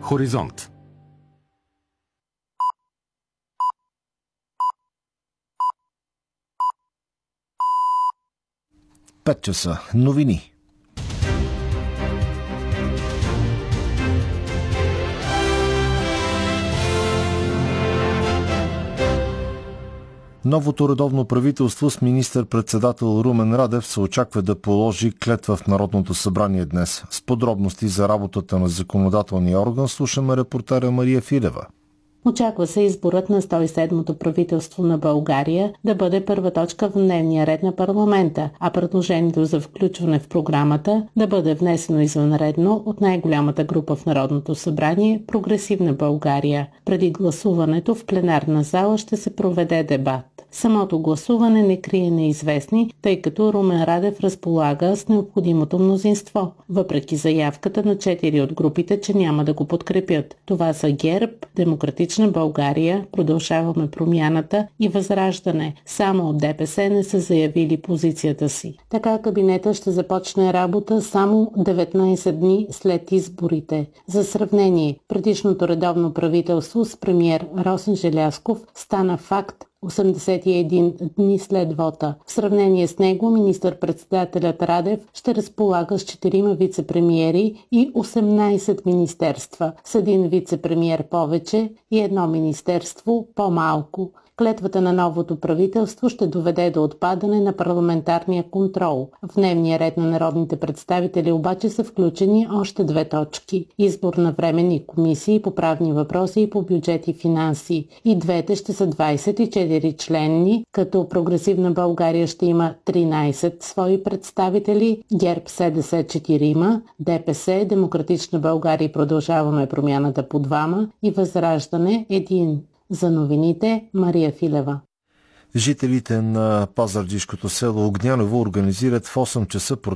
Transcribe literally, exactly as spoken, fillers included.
Хоризонт. пет часа. Новини. Новото редовно правителство с министър-председател Румен Радев се очаква да положи клетва в Народното събрание днес. С подробности за работата на законодателния орган слушаме репортера Мария Филева. Очаква се изборът на сто и седмото правителство на България да бъде първа точка в дневния ред на парламента, а предложението за включване в програмата да бъде внесено извънредно от най-голямата група в Народното събрание – Прогресивна България. Преди гласуването в пленарна зала ще се проведе дебат. Самото гласуване не крие неизвестни, тъй като Румен Радев разполага с необходимото мнозинство, въпреки заявката на четири от групите, че няма да го подкрепят. Това са ГЕРБ, Демократична България, Продължаваме промяната и Възраждане. Само от ДПС не са заявили позицията си. Така кабинета ще започне работа само деветнайсет дни след изборите. За сравнение, предишното редовно правителство с премиер Росен Желязков стана факт осемдесет и един дни след вота. В сравнение с него, министър-председателят Радев ще разполага с четирима вице-премиери и осемнайсет министерства, с един вице-премиер повече и едно министерство по-малко. Клетвата на новото правителство ще доведе до отпадане на парламентарния контрол. В дневния ред на народните представители обаче са включени още две точки – избор на временни комисии по правни въпроси и по бюджет и финанси. И двете ще са двайсет и четири членни, като Прогресивна България ще има тринайсет свои представители, ГЕРБ СДС четирима, ДПС, Демократична България и Продължаваме промяната по двама и Възраждане един. За новините Мария Филева. Жителите на пазарджишкото село Огняново организират в осем часа протест